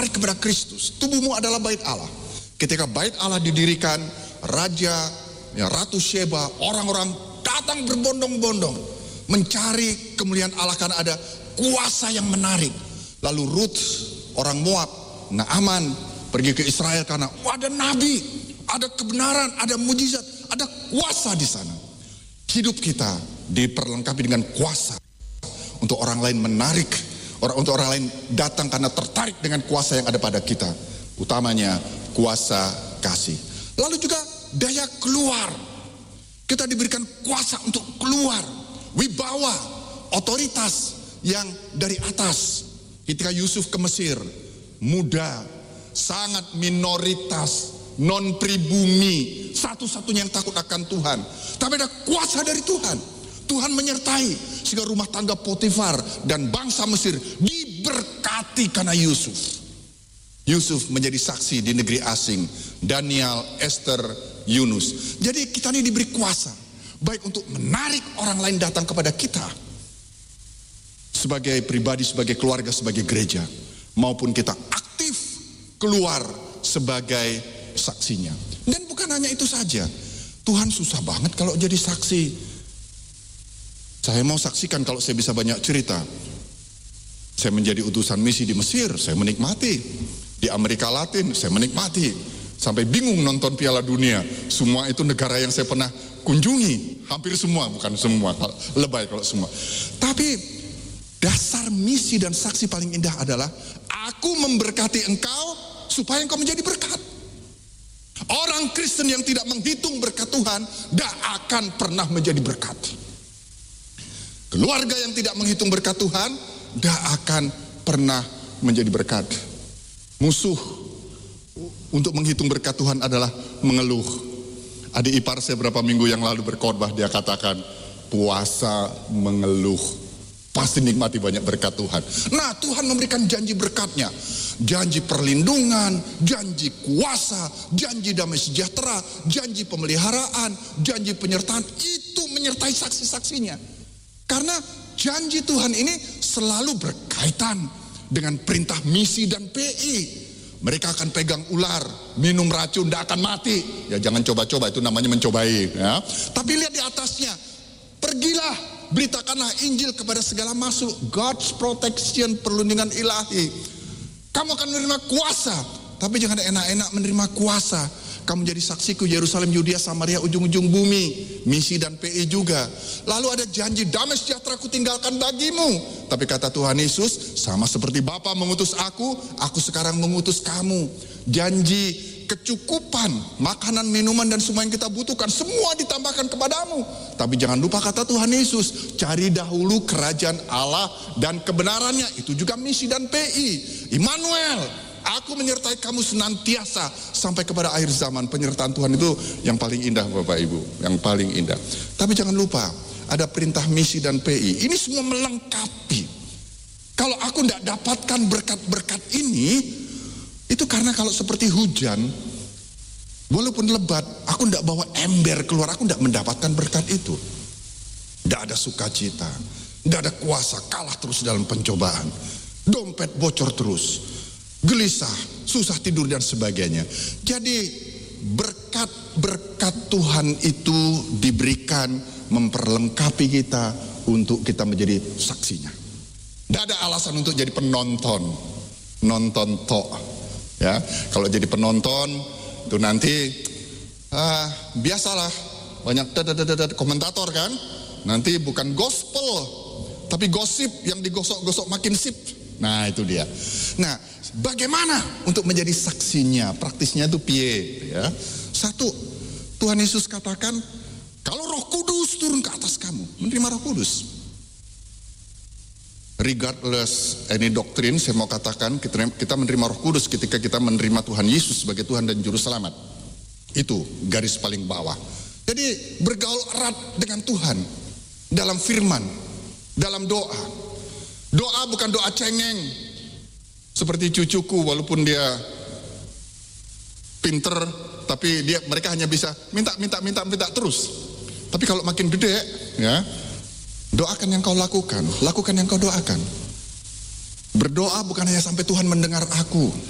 menarik kepada Kristus. Tubuhmu adalah bait Allah. Ketika bait Allah didirikan, raja, Ratu Sheba, orang-orang datang berbondong-bondong mencari kemuliaan Allah karena ada kuasa yang menarik. Lalu Ruth, orang Moab, Naaman pergi ke Israel karena ada nabi, ada kebenaran, ada mujizat, ada kuasa di sana. Hidup kita diperlengkapi dengan kuasa untuk orang lain menarik, untuk orang lain datang karena tertarik dengan kuasa yang ada pada kita. Utamanya kuasa kasih. Lalu juga daya keluar. Kita diberikan kuasa untuk keluar. Wibawa, otoritas yang dari atas. Ketika Yusuf ke Mesir, muda, sangat minoritas, non pribumi, satu-satunya yang takut akan Tuhan. Tapi ada kuasa dari Tuhan. Tuhan menyertai sehingga rumah tangga Potifar dan bangsa Mesir diberkati karena Yusuf. Yusuf menjadi saksi di negeri asing. Daniel, Esther, Yunus. Jadi kita ini diberi kuasa, baik untuk menarik orang lain datang kepada kita sebagai pribadi, sebagai keluarga, sebagai gereja, maupun kita aktif keluar sebagai saksinya. Dan bukan hanya itu saja, Tuhan susah banget kalau jadi saksi. Saya mau saksikan kalau saya bisa banyak cerita. Saya menjadi utusan misi di Mesir, saya menikmati. Di Amerika Latin, saya menikmati. Sampai bingung nonton Piala Dunia. Semua itu negara yang saya pernah kunjungi. Hampir semua, bukan semua. Lebay kalau semua. Tapi dasar misi dan saksi paling indah adalah aku memberkati engkau supaya engkau menjadi berkat. Orang Kristen yang tidak menghitung berkat Tuhan tidak akan pernah menjadi berkat. Keluarga yang tidak menghitung berkat Tuhan tidak akan pernah menjadi berkat. Musuh untuk menghitung berkat Tuhan adalah mengeluh. Adik ipar saya beberapa minggu yang lalu berkhotbah, dia katakan puasa mengeluh pasti nikmati banyak berkat Tuhan. Nah, Tuhan memberikan janji berkatnya, janji perlindungan, janji kuasa, janji damai sejahtera, janji pemeliharaan, janji penyertaan. Itu menyertai saksi-saksinya. Karena janji Tuhan ini selalu berkaitan dengan perintah misi dan PI. Mereka akan pegang ular, minum racun, tidak akan mati. Ya jangan coba-coba, itu namanya mencobai. Ya. Tapi lihat di atasnya, pergilah, beritakanlah Injil kepada segala makhluk. God's protection, perlindungan ilahi. Kamu akan menerima kuasa, tapi jangan enak-enak menerima kuasa. Kamu jadi saksiku Yerusalem, Yudea, Samaria, ujung-ujung bumi. Misi dan PI juga. Lalu ada janji damai sejahtera ku tinggalkan bagimu. Tapi kata Tuhan Yesus, sama seperti Bapa mengutus aku sekarang mengutus kamu. Janji kecukupan, makanan, minuman dan semua yang kita butuhkan, semua ditambahkan kepadamu. Tapi jangan lupa kata Tuhan Yesus, cari dahulu kerajaan Allah dan kebenarannya. Itu juga misi dan PI. Immanuel, aku menyertai kamu senantiasa sampai kepada akhir zaman. Penyertaan Tuhan itu yang paling indah Bapak Ibu, yang paling indah. Tapi jangan lupa, ada perintah misi dan PI. Ini semua melengkapi. Kalau aku tidak dapatkan berkat-berkat ini, itu karena kalau seperti hujan, walaupun lebat, aku tidak bawa ember keluar, aku tidak mendapatkan berkat itu. Tidak ada sukacita, tidak ada kuasa, kalah terus dalam pencobaan. Dompet bocor terus. Gelisah, susah tidur dan sebagainya. Jadi berkat-berkat Tuhan itu diberikan memperlengkapi kita untuk kita menjadi saksinya. Tidak ada alasan untuk jadi penonton, nonton tok. Ya, kalau jadi penonton itu nanti biasalah banyak komentator kan. Nanti bukan gospel, tapi gosip yang digosok-gosok makin sip. Nah itu dia. Nah, bagaimana untuk menjadi saksinya? Praktisnya itu piye? Ya. Satu, Tuhan Yesus katakan, kalau Roh Kudus turun ke atas kamu, menerima Roh Kudus. Regardless any doctrine, saya mau katakan kita menerima Roh Kudus ketika kita menerima Tuhan Yesus sebagai Tuhan dan Juru Selamat. Itu garis paling bawah. Jadi bergaul erat dengan Tuhan dalam firman, dalam doa. Doa bukan doa cengeng. Seperti cucuku, walaupun dia pinter, tapi mereka hanya bisa minta terus. Tapi kalau makin gede, ya, doakan yang kau lakukan yang kau doakan. Berdoa bukan hanya sampai Tuhan mendengar aku,